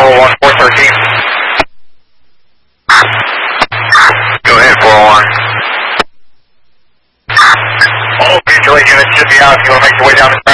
401, 413. Go ahead, 401. All mutual agents should be out if you want to make your way down to